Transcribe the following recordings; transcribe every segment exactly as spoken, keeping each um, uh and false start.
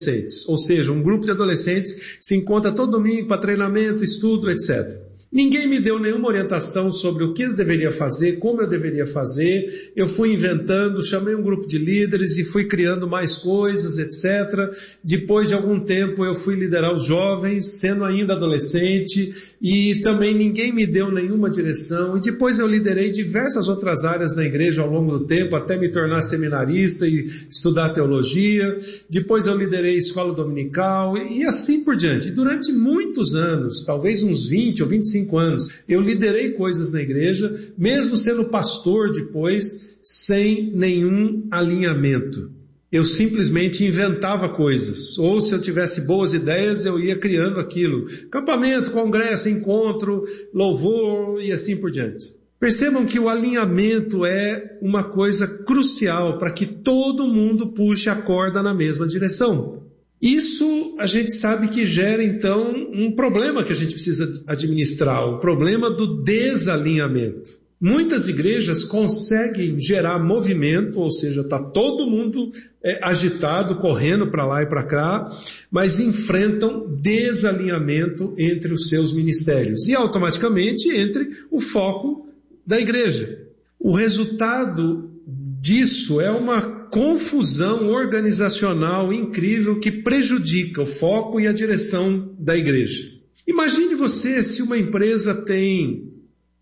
adolescentes, ou seja, um grupo de adolescentes se encontra todo domingo para treinamento, estudo, etcétera. Ninguém me deu nenhuma orientação sobre o que eu deveria fazer, como eu deveria fazer. Eu fui inventando, chamei um grupo de líderes e fui criando mais coisas, etcétera. Depois de algum tempo eu fui liderar os jovens, sendo ainda adolescente, e também ninguém me deu nenhuma direção. E depois eu liderei diversas outras áreas na igreja ao longo do tempo, até me tornar seminarista e estudar teologia. Depois eu liderei escola dominical e assim por diante. E durante muitos anos, talvez uns vinte ou vinte e cinco anos, eu liderei coisas na igreja, mesmo sendo pastor depois, sem nenhum alinhamento. Eu simplesmente inventava coisas, ou se eu tivesse boas ideias, eu ia criando aquilo. Campamento, congresso, encontro, louvor e assim por diante. Percebam que o alinhamento é uma coisa crucial para que todo mundo puxe a corda na mesma direção. Isso a gente sabe que gera então um problema que a gente precisa administrar, o problema do desalinhamento. Muitas igrejas conseguem gerar movimento, ou seja, está todo mundo é, agitado, correndo para lá e para cá, mas enfrentam desalinhamento entre os seus ministérios e automaticamente entre o foco da igreja. O resultado disso é uma confusão organizacional incrível que prejudica o foco e a direção da igreja. Imagine você se uma empresa tem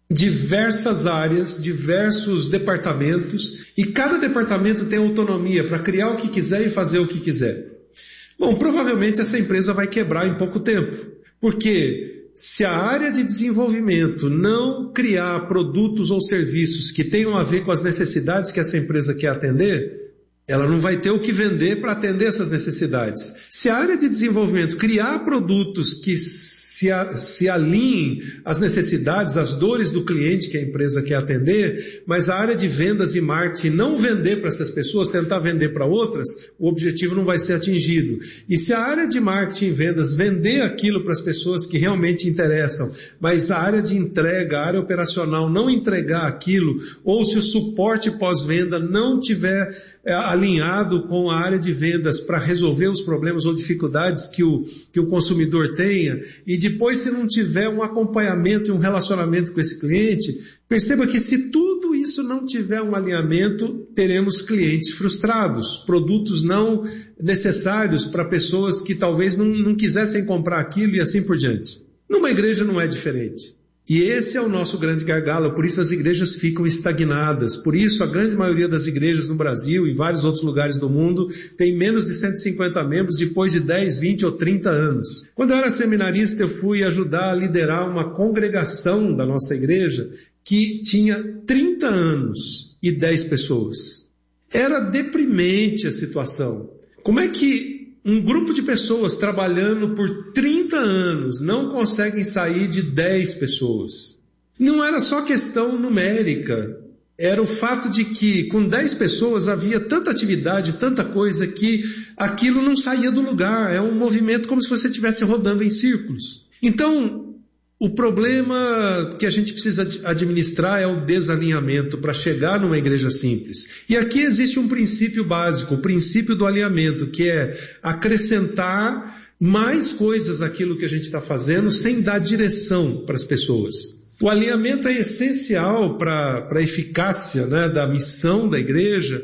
diversas áreas, diversos departamentos, e cada departamento tem autonomia para criar o que quiser e fazer o que quiser. Bom, provavelmente essa empresa vai quebrar em pouco tempo, porque se a área de desenvolvimento não criar produtos ou serviços que tenham a ver com as necessidades que essa empresa quer atender, ela não vai ter o que vender para atender essas necessidades. Se a área de desenvolvimento criar produtos que se, a, se alinhem às necessidades, às dores do cliente que a empresa quer atender, mas a área de vendas e marketing não vender para essas pessoas, tentar vender para outras, o objetivo não vai ser atingido. E se a área de marketing e vendas vender aquilo para as pessoas que realmente interessam, mas a área de entrega, a área operacional não entregar aquilo, ou se o suporte pós-venda não tiver é, alinhado com a área de vendas para resolver os problemas ou dificuldades que o, que o consumidor tenha, e depois se não tiver um acompanhamento e um relacionamento com esse cliente, perceba que se tudo isso não tiver um alinhamento, teremos clientes frustrados, produtos não necessários para pessoas que talvez não, não quisessem comprar aquilo e assim por diante. Numa igreja não é diferente. E esse é o nosso grande gargalo, por isso as igrejas ficam estagnadas, por isso a grande maioria das igrejas no Brasil e vários outros lugares do mundo tem menos de cento e cinquenta membros depois de dez, vinte ou trinta anos. Quando eu era seminarista, eu fui ajudar a liderar uma congregação da nossa igreja que tinha trinta anos e dez pessoas. Era deprimente a situação. Como é que um grupo de pessoas trabalhando por trinta anos não conseguem sair de dez pessoas? Não era só questão numérica, era o fato de que com dez pessoas havia tanta atividade, tanta coisa que aquilo não saía do lugar, é um movimento como se você estivesse rodando em círculos. Então, o problema que a gente precisa administrar é o desalinhamento para chegar numa igreja simples. E aqui existe um princípio básico, o princípio do alinhamento, que é acrescentar mais coisas àquilo que a gente está fazendo sem dar direção para as pessoas. O alinhamento é essencial para a eficácia, né, da missão da igreja,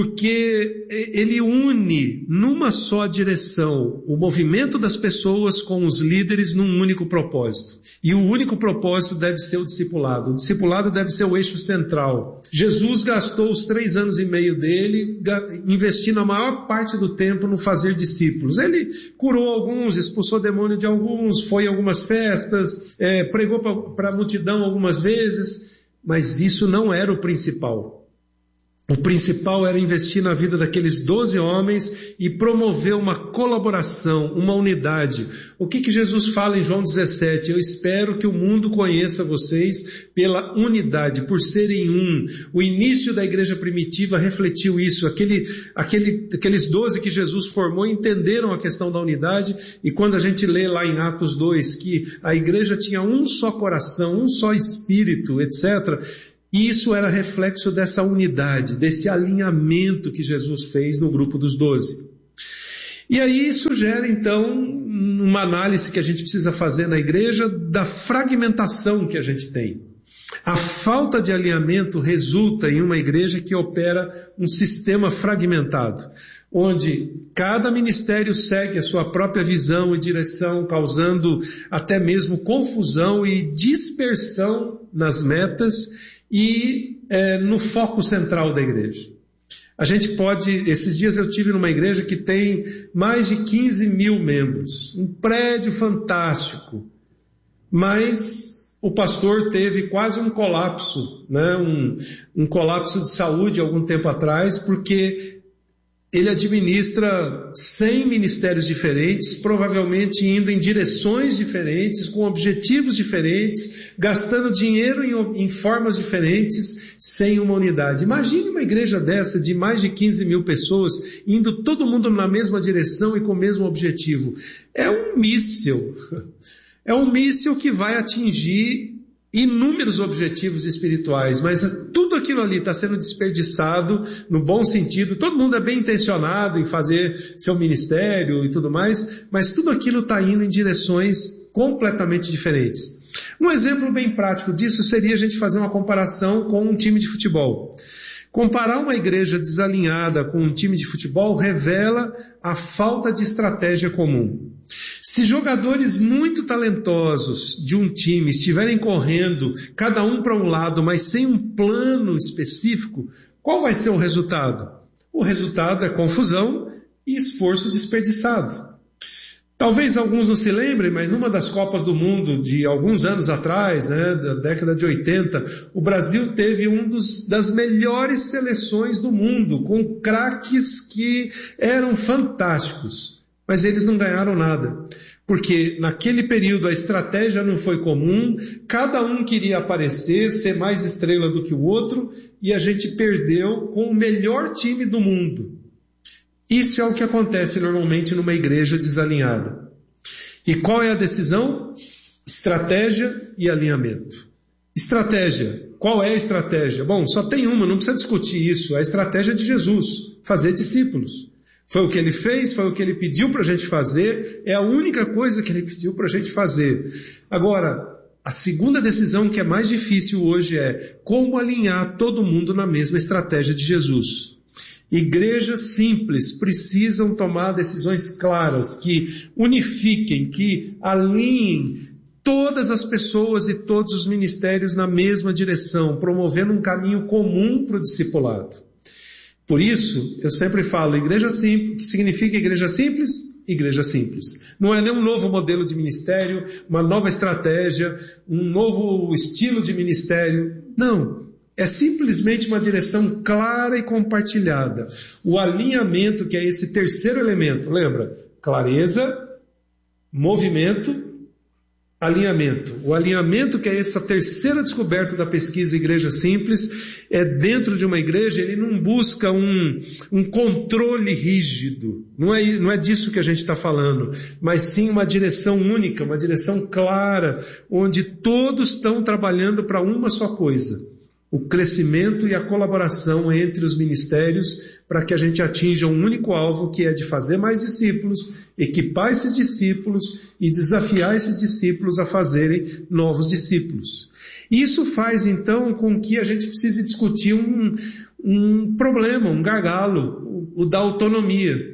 porque ele une numa só direção o movimento das pessoas com os líderes num único propósito. E o único propósito deve ser o discipulado. O discipulado deve ser o eixo central. Jesus gastou os três anos e meio dele investindo a maior parte do tempo no fazer discípulos. Ele curou alguns, expulsou demônio de alguns, foi em algumas festas, é, pregou para a multidão algumas vezes, mas isso não era o principal. O principal era investir na vida daqueles doze homens e promover uma colaboração, uma unidade. O que que Jesus fala em João dezessete? Eu espero que o mundo conheça vocês pela unidade, por serem um. O início da igreja primitiva refletiu isso. Aquele, aquele, aqueles doze que Jesus formou entenderam a questão da unidade, e quando a gente lê lá em Atos dois que a igreja tinha um só coração, um só espírito, etcétera, e isso era reflexo dessa unidade, desse alinhamento que Jesus fez no grupo dos doze. E aí isso gera então uma análise que a gente precisa fazer na igreja da fragmentação que a gente tem. A falta de alinhamento resulta em uma igreja que opera um sistema fragmentado, onde cada ministério segue a sua própria visão e direção, causando até mesmo confusão e dispersão nas metas e é, no foco central da igreja. A gente pode, esses dias eu tive numa igreja que tem mais de quinze mil membros, um prédio fantástico, mas o pastor teve quase um colapso, né? um, um colapso de saúde algum tempo atrás, porque ele administra cem ministérios diferentes, provavelmente indo em direções diferentes, com objetivos diferentes, gastando dinheiro em, em formas diferentes, sem uma unidade. Imagine uma igreja dessa de mais de quinze mil pessoas, indo todo mundo na mesma direção e com o mesmo objetivo. É um míssil. É um míssil que vai atingir inúmeros objetivos espirituais, mas tudo aquilo ali está sendo desperdiçado no bom sentido. Todo mundo é bem intencionado em fazer seu ministério e tudo mais, mas tudo aquilo está indo em direções completamente diferentes. Um exemplo bem prático disso seria a gente fazer uma comparação com um time de futebol. Comparar uma igreja desalinhada com um time de futebol revela a falta de estratégia comum. Se jogadores muito talentosos de um time estiverem correndo, cada um para um lado, mas sem um plano específico, qual vai ser o resultado? O resultado é confusão e esforço desperdiçado. Talvez alguns não se lembrem, mas numa das Copas do Mundo de alguns anos atrás, né, da década de oitenta, o Brasil teve um dos, das melhores seleções do mundo, com craques que eram fantásticos. Mas eles não ganharam nada, porque naquele período a estratégia não foi comum, cada um queria aparecer, ser mais estrela do que o outro, e a gente perdeu com o melhor time do mundo. Isso é o que acontece normalmente numa igreja desalinhada. E qual é a decisão? Estratégia e alinhamento. Estratégia. Qual é a estratégia? Bom, só tem uma, não precisa discutir isso. A estratégia de Jesus, fazer discípulos. Foi o que ele fez, foi o que ele pediu para a gente fazer, é a única coisa que ele pediu para a gente fazer. Agora, a segunda decisão que é mais difícil hoje é como alinhar todo mundo na mesma estratégia de Jesus. Igrejas simples precisam tomar decisões claras, que unifiquem, que alinhem todas as pessoas e todos os ministérios na mesma direção, promovendo um caminho comum para o discipulado. Por isso, eu sempre falo, igreja simples, que significa igreja simples? Igreja simples. Não é nenhum novo modelo de ministério, uma nova estratégia, um novo estilo de ministério. Não. É simplesmente uma direção clara e compartilhada. O alinhamento, que é esse terceiro elemento, lembra? Clareza, movimento, alinhamento. O alinhamento, que é essa terceira descoberta da pesquisa Igreja Simples, é dentro de uma igreja, ele não busca um, um controle rígido. Não é, não é disso que a gente está falando, mas sim uma direção única, uma direção clara, onde todos estão trabalhando para uma só coisa. O crescimento e a colaboração entre os ministérios para que a gente atinja um único alvo, que é de fazer mais discípulos, equipar esses discípulos e desafiar esses discípulos a fazerem novos discípulos. Isso faz então com que a gente precise discutir um, um problema, um gargalo, o, o da autonomia.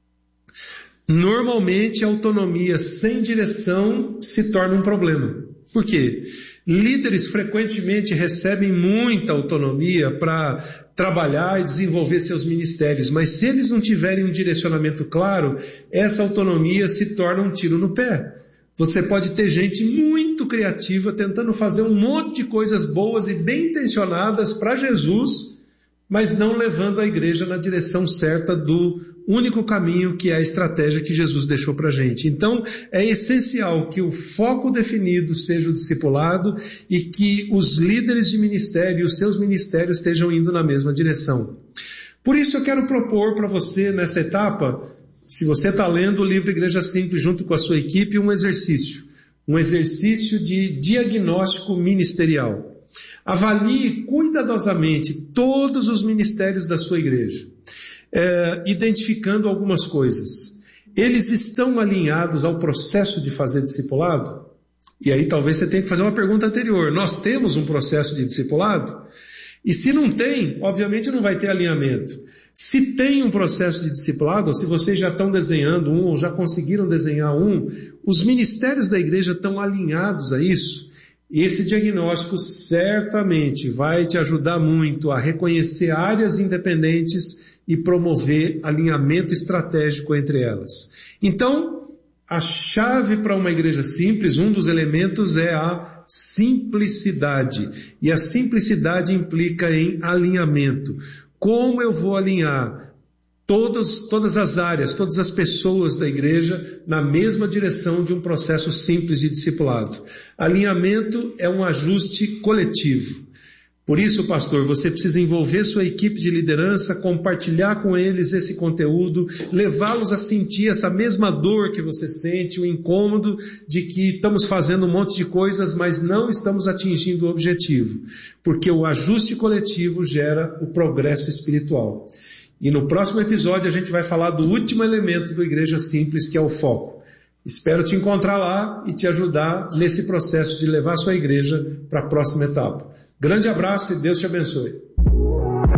Normalmente a autonomia sem direção se torna um problema. Por quê? Líderes frequentemente recebem muita autonomia para trabalhar e desenvolver seus ministérios, mas se eles não tiverem um direcionamento claro, essa autonomia se torna um tiro no pé. Você pode ter gente muito criativa tentando fazer um monte de coisas boas e bem intencionadas para Jesus, mas não levando a igreja na direção certa do único caminho, que é a estratégia que Jesus deixou para a gente. Então, é essencial que o foco definido seja o discipulado e que os líderes de ministério e os seus ministérios estejam indo na mesma direção. Por isso eu quero propor para você nessa etapa, se você está lendo o livro Igreja Simples junto com a sua equipe, um exercício. Um exercício de diagnóstico ministerial. Avalie cuidadosamente todos os ministérios da sua igreja. É, identificando algumas coisas. eles estão alinhados ao processo de fazer discipulado? E aí talvez você tenha que fazer uma pergunta anterior. Nós temos um processo de discipulado? E se não tem, obviamente não vai ter alinhamento. Se tem um processo de discipulado, ou se vocês já estão desenhando um, ou já conseguiram desenhar um, os ministérios da igreja estão alinhados a isso. Esse diagnóstico certamente vai te ajudar muito a reconhecer áreas independentes e promover alinhamento estratégico entre elas. Então, a chave para uma igreja simples, um dos elementos é a simplicidade. E a simplicidade implica em alinhamento. Como eu vou alinhar todas, todas as áreas, todas as pessoas da igreja na mesma direção de um processo simples de discipulado? Alinhamento é um ajuste coletivo. Por isso, pastor, você precisa envolver sua equipe de liderança, compartilhar com eles esse conteúdo, levá-los a sentir essa mesma dor que você sente, o incômodo de que estamos fazendo um monte de coisas, mas não estamos atingindo o objetivo. Porque o ajuste coletivo gera o progresso espiritual. E no próximo episódio a gente vai falar do último elemento do Igreja Simples, que é o foco. Espero te encontrar lá e te ajudar nesse processo de levar a sua igreja para a próxima etapa. Grande abraço e Deus te abençoe.